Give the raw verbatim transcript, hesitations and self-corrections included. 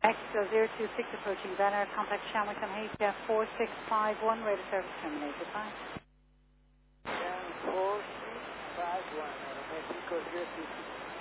Mexico zero two six approaching Van Air, contact Shamwick on H F four six five one, radar service terminated. Bye. four six five one, Mexico zero two six.